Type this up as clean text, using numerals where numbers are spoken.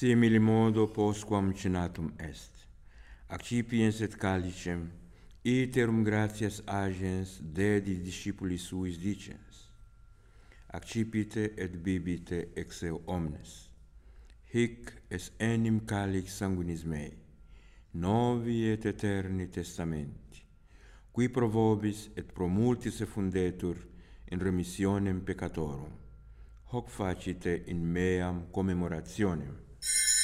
Simili modo postquam cenatum est. Accipiens et calicem, iterum gratias agens dedi discipulis suis dicens. Accipite et bibite ex eo omnes. Hic es enim calix sanguinis mei, novi et eterni testamenti, qui pro vobis et pro multis effundetur in remissionem peccatorum. Hoc facite in meam commemorationem.